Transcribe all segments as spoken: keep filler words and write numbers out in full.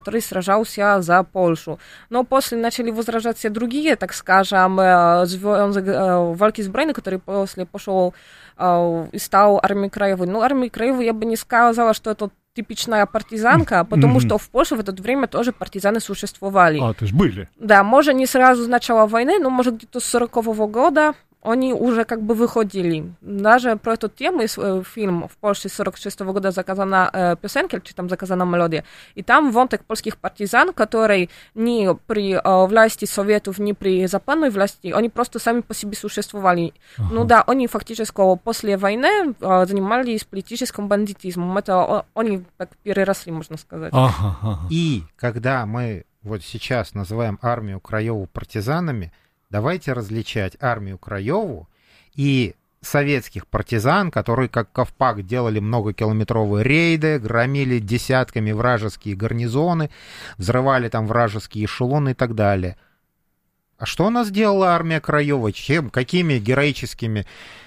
который сражался за Польшу. Но после начали возражать все другие, так скажем, Зwiązek Walki Zbrojnej, который после пошел и стал армией краевой. Ну, армией краевой я бы не сказала, что это типичная партизанка, потому mm-hmm. что в Польше в это время тоже партизаны существовали. А, то есть были? Да, может, не сразу с начала войны, но, может, где-то с сорокового года они уже как бы выходили. Даже про эту тему есть фильм в Польше с сорок шестого года «Заказана э, песенка», или там «Заказана мелодия». И там вонтек польских партизан, которые ни при э, власти Советов, ни при западной власти, они просто сами по себе существовали. Ага. Ну да, они фактически после войны э, занимались политическим бандитизмом. Это о, они так переросли, можно сказать. Ага, ага. И когда мы вот сейчас называем армию Краеву партизанами, давайте различать армию Краеву и советских партизан, которые, как Ковпак, делали многокилометровые рейды, громили десятками вражеские гарнизоны, взрывали там вражеские эшелоны и так далее. А что у нас делала армия Краева? Чем, какими героическими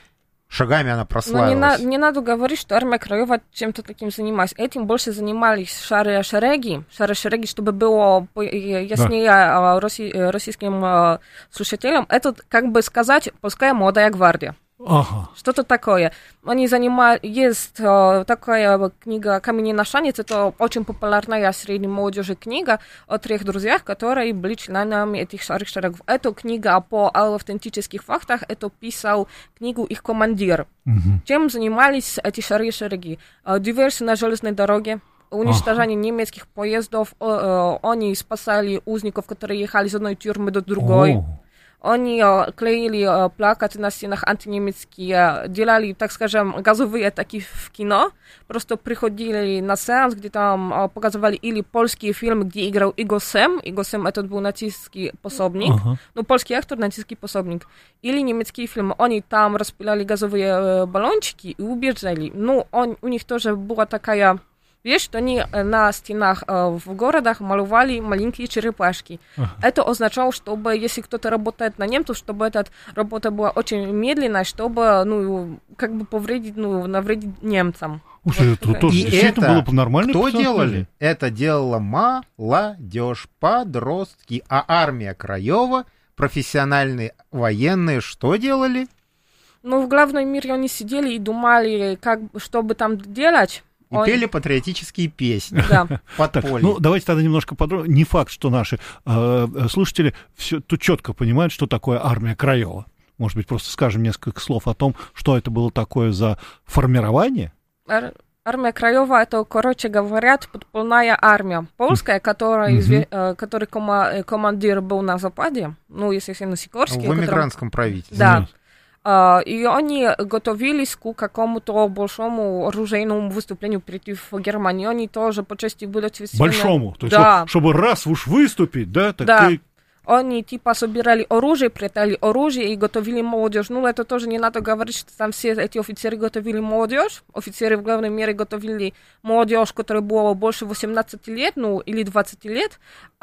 шагами она прославилась? Ну, не, на, не надо говорить, что армия Краева чем-то таким занималась. Этим больше занимались шары шереги, шары шереги, чтобы было яснее да. роси, российским слушателям. Это, как бы сказать, польская молодая гвардия. Ага. Что-то такое. Они занимают... Есть э, такая книга «Каменный нашанец». Это очень популярная среди молодежи книга о трех друзьях, которые были членами этих шарых шерегов. Эту книгу по автентических фактах, это писал книгу их командир. Угу. Чем занимались эти шары шереги? Э, диверсии на железной дороге, уничтожение ага. немецких поездов. Э, э, они спасали узников, которые ехали из одной тюрьмы до другой. О. Они э, клеили э, плакаты на стенах антинемецкие, делали, так скажем, газовые атаки в кино. Просто приходили на сеанс, где там э, показывали или польские фильмы, где играл Иго Сэм. Иго Сэм этот был нацистский пособник. Uh-huh. Ну, польский актер, нацистский пособник. Или немецкие фильмы. Они там распыляли газовые э, баллончики и убежали. Ну, он, у них тоже была такая... Вещь, что они на стенах э, в городах малевали маленькие черепашки. Uh-huh. Это означало, чтобы, если кто-то работает на немцев, чтобы эта работа была очень медленная, чтобы, ну, как бы повредить, ну, навредить немцам. Уж вот это тоже и действительно это было нормально. Кто делали? Это делала молодежь, подростки. А армия Краева, профессиональные военные, что делали? Ну, в главном мире они сидели и думали, как, что бы там делать. И Ой. пели патриотические песни. Да. Так, ну, давайте тогда немножко подробнее. Не факт, что наши э, слушатели все тут четко понимают, что такое армия Краева. Может быть, просто скажем несколько слов о том, что это было такое за формирование? Ар- армия Краева — это, короче говоря, подпольная армия польская, которая, mm-hmm. изве- э, который кома- командир был на Западе, ну, естественно, Сикорский. В эмигрантском правительстве. Да. Mm-hmm. Uh, и они готовились к какому-то большому оружейному выступлению против Германии. Они тоже по части были ответственны. Большому? То есть, да. вот, чтобы раз уж выступить, да? Так да. ты... Они типа собирали оружие, прятали оружие и готовили молодежь. Ну, это тоже не надо говорить, что там все эти офицеры готовили молодежь. Офицеры в главной мере готовили молодежь, которая была больше восемнадцати лет, ну, или двадцати лет.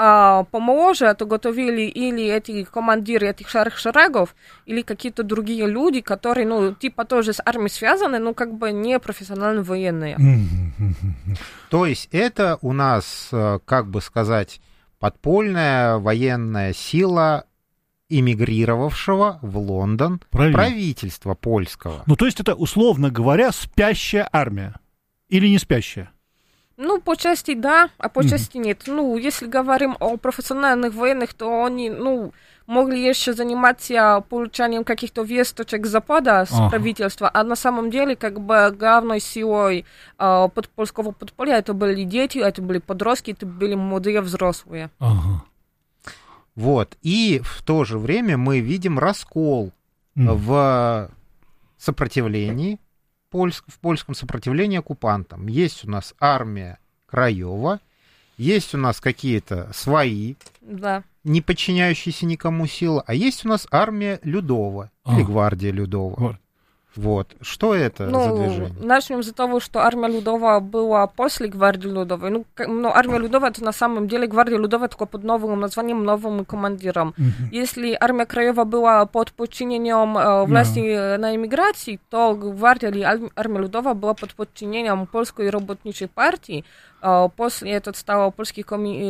А помоложе это готовили или эти командиры этих шарых шерегов, или какие-то другие люди, которые, ну, типа тоже с армией связаны, но как бы не профессиональные военные. То есть это у нас, как бы сказать, подпольная военная сила эмигрировавшего в Лондон Правильно. правительства польского. Ну, то есть это, условно говоря, спящая армия или не спящая? Ну, по части да, а по mm-hmm. части нет. Ну, если говорим о профессиональных военных, то они, ну, могли еще заниматься получением каких-то весточек с Запада, с ага. правительства, а на самом деле, как бы, главной силой э, подпольского подполья это были дети, это были подростки, это были молодые взрослые. Ага. Вот, и в то же время мы видим раскол mm. в сопротивлении, в польском сопротивлении оккупантам. Есть у нас армия Краева, есть у нас какие-то свои, да. не подчиняющиеся никому силы, а есть у нас армия Людова, а. или гвардия Людова. Вот. Вот. Что это ну, за движение? Начнем с того, что армия Людова была после гвардии Людовой. Ну, ну, армия Людова это на самом деле гвардия Людова только под новым названием, новым командиром. Mm-hmm. Если армия Краева была под подчинением э, власти yeah. на эмиграции, то гвардия или армия Людова была под подчинением польской работничей партии. После этого стал польский коми-